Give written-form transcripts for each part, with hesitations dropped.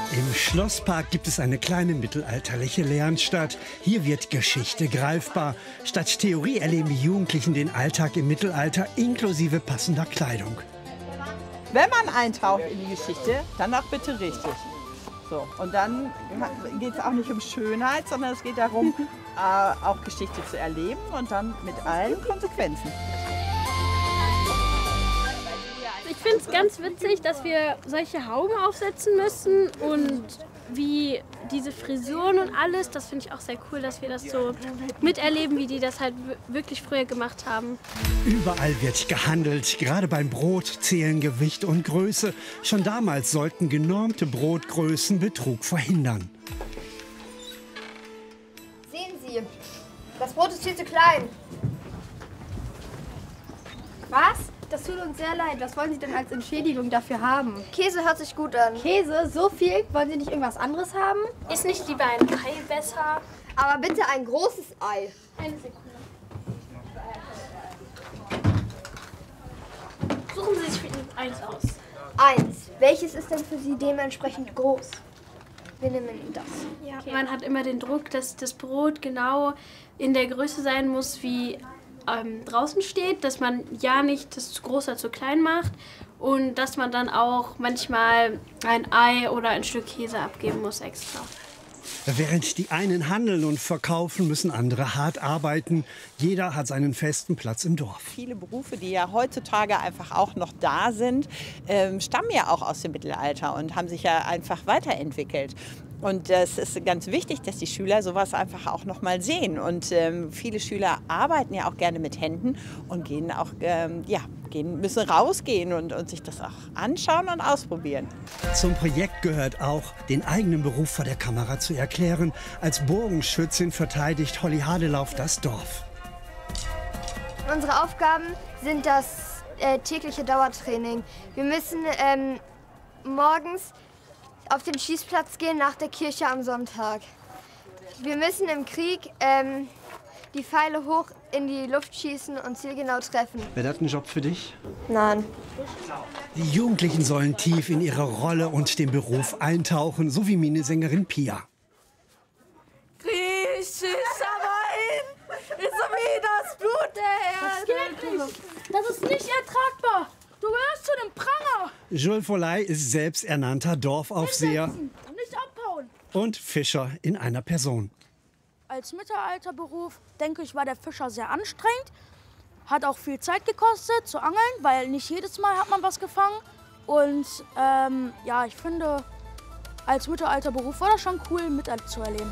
Im Schlosspark gibt es eine kleine mittelalterliche Lernstadt. Hier wird Geschichte greifbar. Statt Theorie erleben die Jugendlichen den Alltag im Mittelalter inklusive passender Kleidung. Wenn man eintaucht in die Geschichte, dann auch bitte richtig. So, und dann geht es auch nicht um Schönheit, sondern es geht darum, auch Geschichte zu erleben und dann mit allen Konsequenzen. Ich finde es ganz witzig, dass wir solche Hauben aufsetzen müssen und wie diese Frisuren und alles, das finde ich auch sehr cool, dass wir das so miterleben, wie die das halt wirklich früher gemacht haben. Überall wird gehandelt. Gerade beim Brot zählen Gewicht und Größe. Schon damals sollten genormte Brotgrößen Betrug verhindern. Sehen Sie, das Brot ist viel zu klein. Was? Das tut uns sehr leid. Was wollen Sie denn als Entschädigung dafür haben? Käse hört sich gut an. Käse? So viel? Wollen Sie nicht irgendwas anderes haben? Ist nicht lieber ein Ei besser? Aber bitte ein großes Ei. Eine Sekunde. Suchen Sie sich eins aus. Eins. Welches ist denn für Sie dementsprechend groß? Wir nehmen das. Ja. Okay. Man hat immer den Druck, dass das Brot genau in der Größe sein muss, wie draußen steht, dass man ja nicht das zu groß oder zu klein macht und dass man dann auch manchmal ein Ei oder ein Stück Käse abgeben muss extra. Während die einen handeln und verkaufen, müssen andere hart arbeiten. Jeder hat seinen festen Platz im Dorf. Viele Berufe, die ja heutzutage einfach auch noch da sind, stammen ja auch aus dem Mittelalter und haben sich ja einfach weiterentwickelt. Und es ist ganz wichtig, dass die Schüler sowas einfach auch noch mal sehen. Und viele Schüler arbeiten ja auch gerne mit Händen und gehen auch, müssen rausgehen und sich das auch anschauen und ausprobieren. Zum Projekt gehört auch, den eigenen Beruf vor der Kamera zu erklären. Als Bogenschützin verteidigt Holly Hadelauf das Dorf. Unsere Aufgaben sind das tägliche Dauertraining. Wir müssen morgens auf den Schießplatz gehen nach der Kirche am Sonntag. Wir müssen im Krieg die Pfeile hoch in die Luft schießen und zielgenau treffen. Wäre das ein Job für dich? Nein. Die Jugendlichen sollen tief in ihre Rolle und den Beruf eintauchen, so wie Minnesängerin Pia. Griechisch, aber ist so wie das Blut der Erde. Das geht nicht. Das ist nicht ertragbar. Du gehörst zu dem Pranger. Jules Foley ist selbsternannter Dorfaufseher Nicht abhauen. und Fischer in einer Person. Als Mittelalterberuf, denke ich, war der Fischer sehr anstrengend. Hat auch viel Zeit gekostet zu angeln, weil nicht jedes Mal hat man was gefangen. Und ich finde, als Mittelalterberuf war das schon cool mitzuerleben.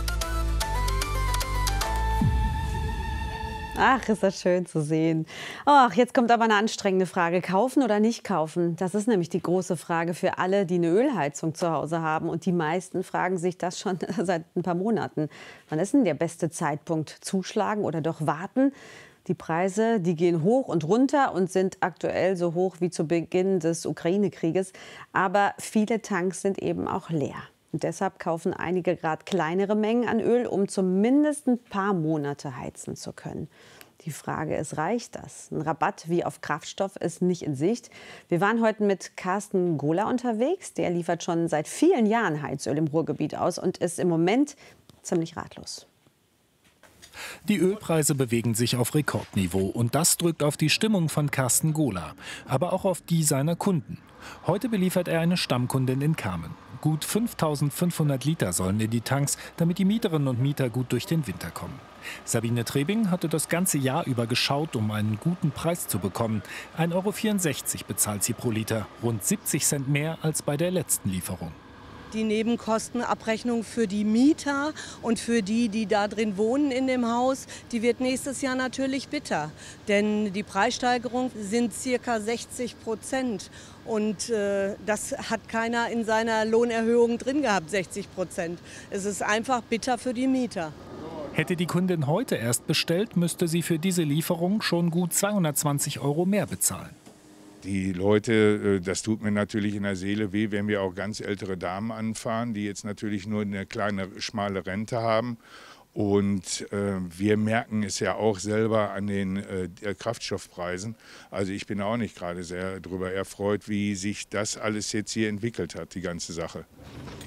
Ach, ist das schön zu sehen. Ach, jetzt kommt aber eine anstrengende Frage. Kaufen oder nicht kaufen? Das ist nämlich die große Frage für alle, die eine Ölheizung zu Hause haben. Und die meisten fragen sich das schon seit ein paar Monaten. Wann ist denn der beste Zeitpunkt? Zuschlagen oder doch warten? Die Preise, die gehen hoch und runter und sind aktuell so hoch wie zu Beginn des Ukraine-Krieges. Aber viele Tanks sind eben auch leer. Und deshalb kaufen einige gerade kleinere Mengen an Öl, um zumindest ein paar Monate heizen zu können. Die Frage ist, reicht das? Ein Rabatt wie auf Kraftstoff ist nicht in Sicht. Wir waren heute mit Carsten Gohler unterwegs. Der liefert schon seit vielen Jahren Heizöl im Ruhrgebiet aus und ist im Moment ziemlich ratlos. Die Ölpreise bewegen sich auf Rekordniveau und das drückt auf die Stimmung von Carsten Gohler, aber auch auf die seiner Kunden. Heute beliefert er eine Stammkundin in Kamen. Gut 5.500 Liter sollen in die Tanks, damit die Mieterinnen und Mieter gut durch den Winter kommen. Sabine Trebing hatte das ganze Jahr über geschaut, um einen guten Preis zu bekommen. 1,64 € bezahlt sie pro Liter, rund 70 Cent mehr als bei der letzten Lieferung. Die Nebenkostenabrechnung für die Mieter und für die, die da drin wohnen in dem Haus, die wird nächstes Jahr natürlich bitter. Denn die Preissteigerung sind ca. 60%. Und das hat keiner in seiner Lohnerhöhung drin gehabt, 60%. Es ist einfach bitter für die Mieter. Hätte die Kundin heute erst bestellt, müsste sie für diese Lieferung schon gut 220 € mehr bezahlen. Die Leute, das tut mir natürlich in der Seele weh, wenn wir auch ganz ältere Damen anfahren, die jetzt natürlich nur eine kleine, schmale Rente haben. Und wir merken es ja auch selber an den Kraftstoffpreisen. Also ich bin auch nicht gerade sehr darüber erfreut, wie sich das alles jetzt hier entwickelt hat, die ganze Sache.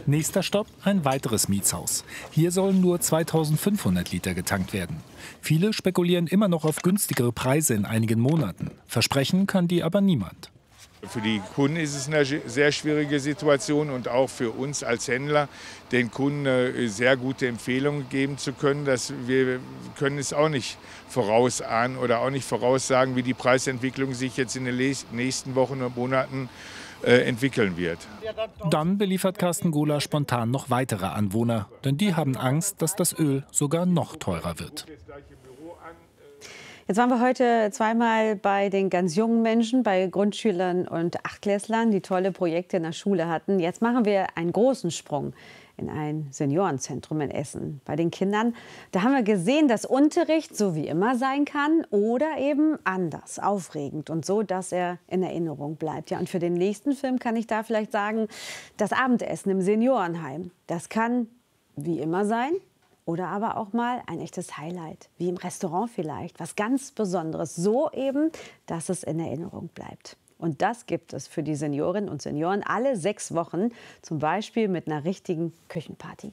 Nächster Stopp, ein weiteres Mietshaus. Hier sollen nur 2500 Liter getankt werden. Viele spekulieren immer noch auf günstigere Preise in einigen Monaten. Versprechen kann die aber niemand. Für die Kunden ist es eine sehr schwierige Situation und auch für uns als Händler, den Kunden eine sehr gute Empfehlung geben zu können. Dass wir können es auch nicht vorausahnen oder auch nicht voraussagen, wie die Preisentwicklung sich jetzt in den nächsten Wochen und Monaten entwickeln wird. Dann beliefert Carsten Gola spontan noch weitere Anwohner, denn die haben Angst, dass das Öl sogar noch teurer wird. Jetzt waren wir heute zweimal bei den ganz jungen Menschen, bei Grundschülern und Achtklässlern, die tolle Projekte in der Schule hatten. Jetzt machen wir einen großen Sprung in ein Seniorenzentrum in Essen. Bei den Kindern, da haben wir gesehen, dass Unterricht so wie immer sein kann oder eben anders, aufregend und so, dass er in Erinnerung bleibt. Ja, und für den nächsten Film kann ich da vielleicht sagen, das Abendessen im Seniorenheim, das kann wie immer sein. Oder aber auch mal ein echtes Highlight, wie im Restaurant vielleicht, was ganz Besonderes. So eben, dass es in Erinnerung bleibt. Und das gibt es für die Seniorinnen und Senioren alle 6 Wochen, zum Beispiel mit einer richtigen Küchenparty.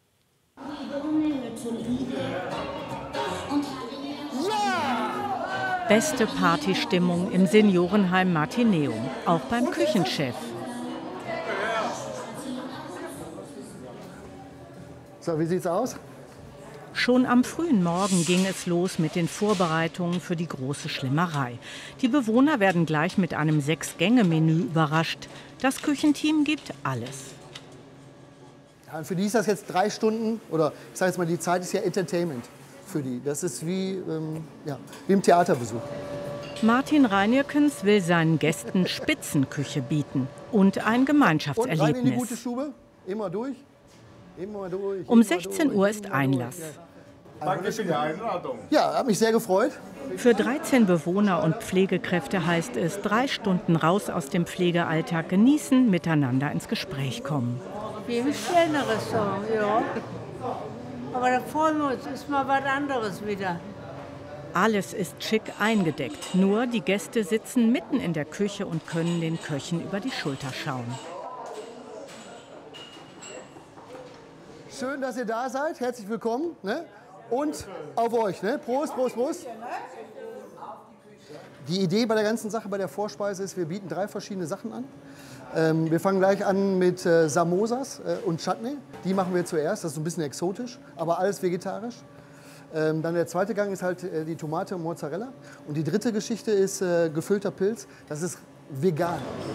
Beste Partystimmung im Seniorenheim Martineum, auch beim Küchenchef. So, wie sieht's aus? Schon am frühen Morgen ging es los mit den Vorbereitungen für die große Schlemmerei. Die Bewohner werden gleich mit einem 6-Gänge-Menü überrascht. Das Küchenteam gibt alles. Ja, und für die ist das jetzt 3 Stunden, oder ich sage jetzt mal, die Zeit ist ja Entertainment für die. Das ist wie im Theaterbesuch. Martin Reinekens will seinen Gästen Spitzenküche bieten und ein Gemeinschaftserlebnis. Und rein in die gute Stube, immer durch. Um 16 Uhr ist Einlass. Danke für die Einladung. Ja, hat mich sehr gefreut. Für 13 Bewohner und Pflegekräfte heißt es, 3 Stunden raus aus dem Pflegealltag genießen, miteinander ins Gespräch kommen. Wie im Sterne-Restaurant, ja. Aber da freuen wir uns, ist mal was anderes wieder. Alles ist schick eingedeckt, nur die Gäste sitzen mitten in der Küche und können den Köchen über die Schulter schauen. Schön, dass ihr da seid. Herzlich willkommen. Ne? Und auf euch. Ne? Prost, Prost, Prost. Die Idee bei der ganzen Sache, bei der Vorspeise ist, wir bieten 3 verschiedene Sachen an. Wir fangen gleich an mit Samosas und Chutney. Die machen wir zuerst. Das ist ein bisschen exotisch, aber alles vegetarisch. Dann der zweite Gang ist halt die Tomate und Mozzarella. Und die dritte Geschichte ist gefüllter Pilz. Das ist vegan.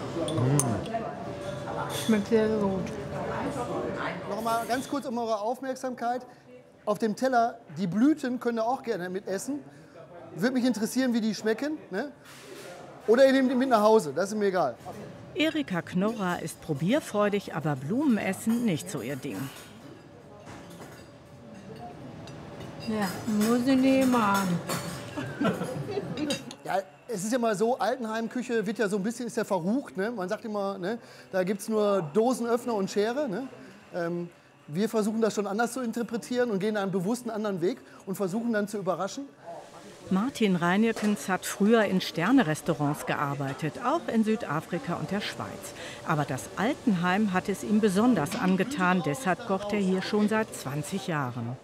Schmeckt sehr gut. Noch mal ganz kurz um eure Aufmerksamkeit. Auf dem Teller, die Blüten könnt ihr auch gerne mitessen. Würde mich interessieren, wie die schmecken. Ne? Oder ihr nehmt die mit nach Hause, das ist mir egal. Erika Knorrer ist probierfreudig, aber Blumenessen nicht so ihr Ding. Ja, muss ich nicht immer haben. Ja, es ist ja mal so, Altenheimküche wird ja so ein bisschen, ist ja verrucht. Ne? Man sagt immer, ne? Da gibt es nur Dosenöffner und Schere. Ne? Wir versuchen das schon anders zu interpretieren und gehen einen bewussten anderen Weg und versuchen dann zu überraschen. Martin Reinekens hat früher in Sterne-Restaurants gearbeitet, auch in Südafrika und der Schweiz. Aber das Altenheim hat es ihm besonders angetan, deshalb kocht er hier schon seit 20 Jahren.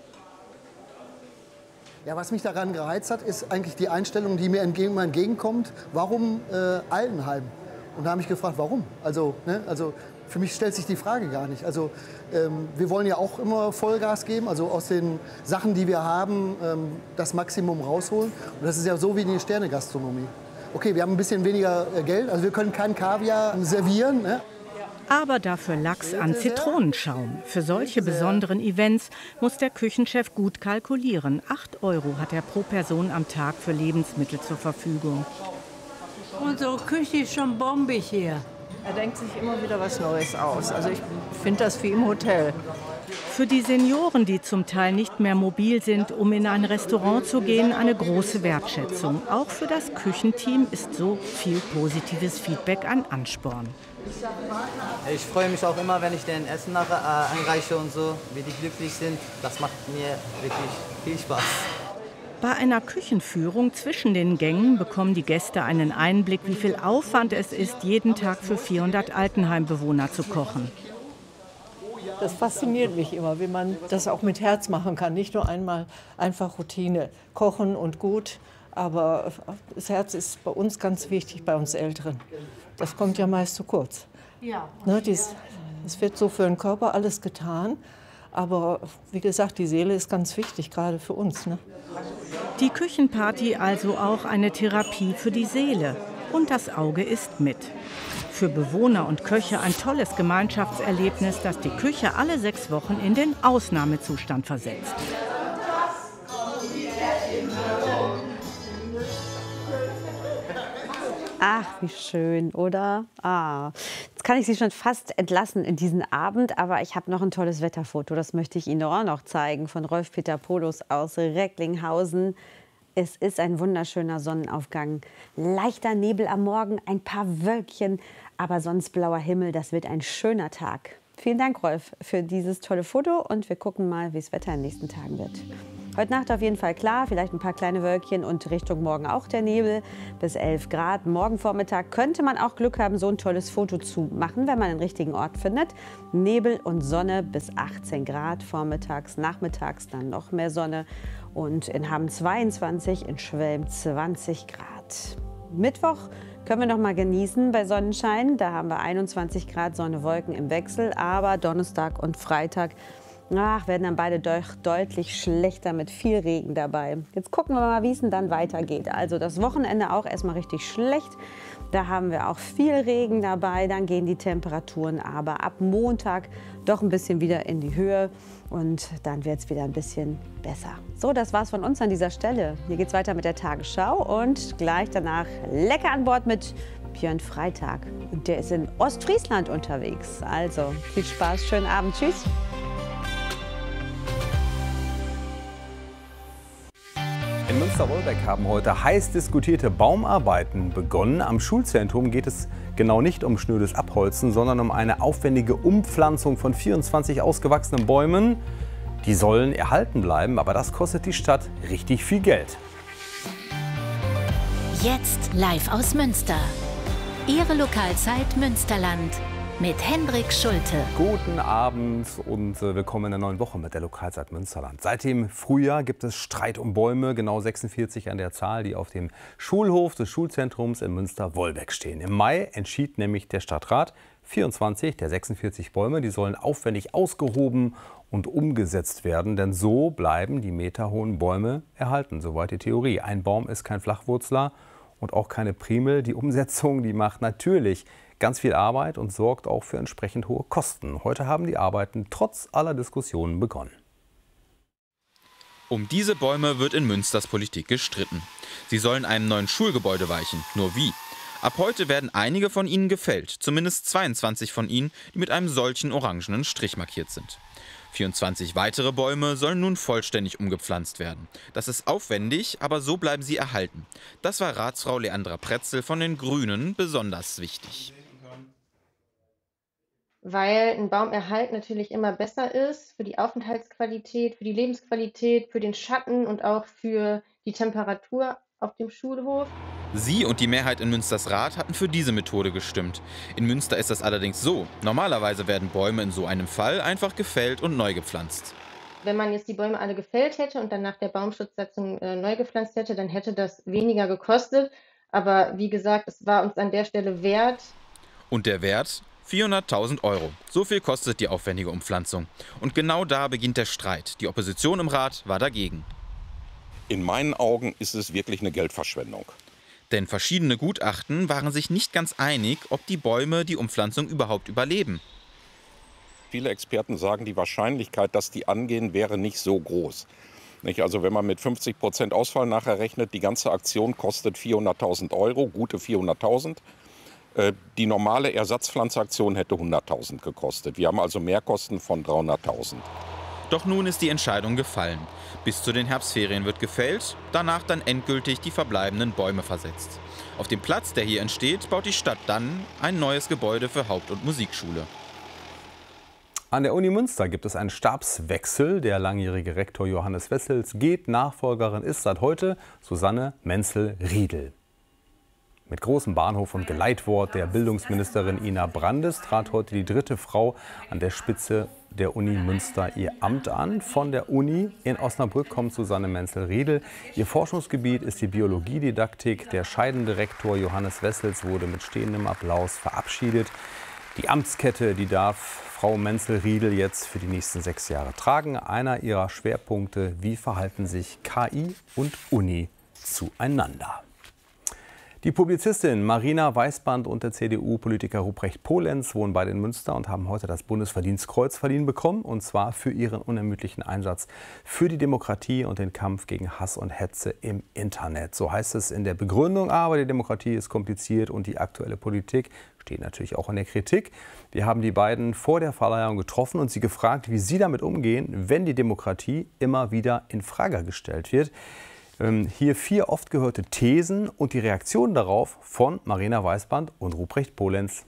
Ja, was mich daran gereizt hat, ist eigentlich die Einstellung, die mir entgegenkommt. Warum Altenheim? Und da habe ich gefragt, warum? Also für mich stellt sich die Frage gar nicht. Also wir wollen ja auch immer Vollgas geben, also aus den Sachen, die wir haben, das Maximum rausholen. Und das ist ja so wie die Sterne-Gastronomie. Okay, wir haben ein bisschen weniger Geld, also wir können keinen Kaviar servieren. Ne? Aber dafür Lachs an Zitronenschaum. Für solche besonderen Events muss der Küchenchef gut kalkulieren. 8 € hat er pro Person am Tag für Lebensmittel zur Verfügung. Unsere Küche ist schon bombig hier. Er denkt sich immer wieder was Neues aus. Also ich finde das wie im Hotel. Für die Senioren, die zum Teil nicht mehr mobil sind, um in ein Restaurant zu gehen, eine große Wertschätzung. Auch für das Küchenteam ist so viel positives Feedback ein Ansporn. Ich freue mich auch immer, wenn ich denen Essen nachher einreiche und so, wie die glücklich sind. Das macht mir wirklich viel Spaß. Bei einer Küchenführung zwischen den Gängen bekommen die Gäste einen Einblick, wie viel Aufwand es ist, jeden Tag für 400 Altenheimbewohner zu kochen. Das fasziniert mich immer, wie man das auch mit Herz machen kann. Nicht nur einmal einfach Routine, kochen und gut. Aber das Herz ist bei uns ganz wichtig, bei uns Älteren. Das kommt ja meist zu kurz. Ja. Ne, es wird so für den Körper alles getan. Aber wie gesagt, die Seele ist ganz wichtig, gerade für uns. Ne? Die Küchenparty also auch eine Therapie für die Seele. Und das Auge ist mit. Für Bewohner und Köche ein tolles Gemeinschaftserlebnis, das die Küche alle 6 Wochen in den Ausnahmezustand versetzt. Ach, wie schön, oder? Jetzt kann ich Sie schon fast entlassen in diesen Abend, aber ich habe noch ein tolles Wetterfoto, das möchte ich Ihnen auch noch zeigen, von Rolf-Peter Polos aus Recklinghausen. Es ist ein wunderschöner Sonnenaufgang, leichter Nebel am Morgen, ein paar Wölkchen, aber sonst blauer Himmel, das wird ein schöner Tag. Vielen Dank, Rolf, für dieses tolle Foto und wir gucken mal, wie das Wetter in den nächsten Tagen wird. Heute Nacht auf jeden Fall klar, vielleicht ein paar kleine Wölkchen und Richtung morgen auch der Nebel bis 11 Grad. Morgen Vormittag könnte man auch Glück haben, so ein tolles Foto zu machen, wenn man den richtigen Ort findet. Nebel und Sonne bis 18 Grad, vormittags, nachmittags dann noch mehr Sonne und in Hamm 22, in Schwelm 20 Grad. Mittwoch können wir noch mal genießen bei Sonnenschein, da haben wir 21 Grad, Sonne, Wolken im Wechsel, aber Donnerstag und Freitag werden dann beide deutlich schlechter mit viel Regen dabei. Jetzt gucken wir mal, wie es denn dann weitergeht. Also das Wochenende auch erstmal richtig schlecht. Da haben wir auch viel Regen dabei. Dann gehen die Temperaturen aber ab Montag doch ein bisschen wieder in die Höhe. Und dann wird es wieder ein bisschen besser. So, das war's von uns an dieser Stelle. Hier geht's weiter mit der Tagesschau und gleich danach lecker an Bord mit Björn Freitag. Und der ist in Ostfriesland unterwegs. Also viel Spaß, schönen Abend. Tschüss. In Münster-Wolbeck haben heute heiß diskutierte Baumarbeiten begonnen. Am Schulzentrum geht es genau nicht um schnödes Abholzen, sondern um eine aufwendige Umpflanzung von 24 ausgewachsenen Bäumen. Die sollen erhalten bleiben, aber das kostet die Stadt richtig viel Geld. Jetzt live aus Münster. Ihre Lokalzeit Münsterland. Mit Hendrik Schulte. Guten Abend und willkommen in der neuen Woche mit der Lokalzeit Münsterland. Seit dem Frühjahr gibt es Streit um Bäume, genau 46 an der Zahl, die auf dem Schulhof des Schulzentrums in Münster-Wolbeck stehen. Im Mai entschied nämlich der Stadtrat, 24 der 46 Bäume, die sollen aufwendig ausgehoben und umgesetzt werden, denn so bleiben die meterhohen Bäume erhalten, soweit die Theorie. Ein Baum ist kein Flachwurzler und auch keine Primel. Die Umsetzung, die macht natürlich ganz viel Arbeit und sorgt auch für entsprechend hohe Kosten. Heute haben die Arbeiten trotz aller Diskussionen begonnen. Um diese Bäume wird in Münsters Politik gestritten. Sie sollen einem neuen Schulgebäude weichen. Nur wie? Ab heute werden einige von ihnen gefällt. Zumindest 22 von ihnen, die mit einem solchen orangenen Strich markiert sind. 24 weitere Bäume sollen nun vollständig umgepflanzt werden. Das ist aufwendig, aber so bleiben sie erhalten. Das war Ratsfrau Leandra Pretzel von den Grünen besonders wichtig. Weil ein Baumerhalt natürlich immer besser ist für die Aufenthaltsqualität, für die Lebensqualität, für den Schatten und auch für die Temperatur auf dem Schulhof. Sie und die Mehrheit in Münsters Rat hatten für diese Methode gestimmt. In Münster ist das allerdings so. Normalerweise werden Bäume in so einem Fall einfach gefällt und neu gepflanzt. Wenn man jetzt die Bäume alle gefällt hätte und dann nach der Baumschutzsatzung neu gepflanzt hätte, dann hätte das weniger gekostet. Aber wie gesagt, es war uns an der Stelle wert. Und der Wert? 400.000 €. So viel kostet die aufwendige Umpflanzung. Und genau da beginnt der Streit. Die Opposition im Rat war dagegen. In meinen Augen ist es wirklich eine Geldverschwendung. Denn verschiedene Gutachten waren sich nicht ganz einig, ob die Bäume die Umpflanzung überhaupt überleben. Viele Experten sagen, die Wahrscheinlichkeit, dass die angehen, wäre nicht so groß. Also wenn man mit 50% Ausfall nachher rechnet, die ganze Aktion kostet 400.000 €, gute 400.000. Die normale Ersatzpflanzaktion hätte 100.000 gekostet. Wir haben also Mehrkosten von 300.000. Doch nun ist die Entscheidung gefallen. Bis zu den Herbstferien wird gefällt, danach dann endgültig die verbleibenden Bäume versetzt. Auf dem Platz, der hier entsteht, baut die Stadt dann ein neues Gebäude für Haupt- und Musikschule. An der Uni Münster gibt es einen Stabswechsel. Der langjährige Rektor Johannes Wessels geht. Nachfolgerin ist seit heute Susanne Menzel-Riedel. Mit großem Bahnhof und Geleitwort der Bildungsministerin Ina Brandes trat heute die dritte Frau an der Spitze der Uni Münster ihr Amt an. Von der Uni in Osnabrück kommt Susanne Menzel-Riedel. Ihr Forschungsgebiet ist die Biologiedidaktik. Der scheidende Rektor Johannes Wessels wurde mit stehendem Applaus verabschiedet. Die Amtskette, die darf Frau Menzel-Riedel jetzt für die nächsten 6 Jahre tragen. Einer ihrer Schwerpunkte: Wie verhalten sich KI und Uni zueinander? Die Publizistin Marina Weißband und der CDU-Politiker Ruprecht Polenz wohnen beide in Münster und haben heute das Bundesverdienstkreuz verliehen bekommen. Und zwar für ihren unermüdlichen Einsatz für die Demokratie und den Kampf gegen Hass und Hetze im Internet. So heißt es in der Begründung. Aber die Demokratie ist kompliziert und die aktuelle Politik steht natürlich auch in der Kritik. Wir haben die beiden vor der Verleihung getroffen und sie gefragt, wie sie damit umgehen, wenn die Demokratie immer wieder in Frage gestellt wird. Hier 4 oft gehörte Thesen und die Reaktionen darauf von Marina Weißband und Ruprecht Polenz.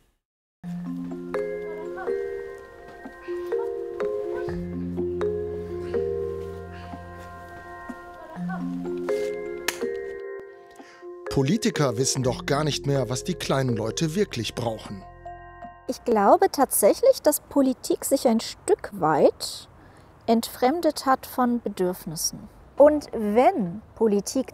Politiker wissen doch gar nicht mehr, was die kleinen Leute wirklich brauchen. Ich glaube tatsächlich, dass Politik sich ein Stück weit entfremdet hat von Bedürfnissen. Und wenn Politik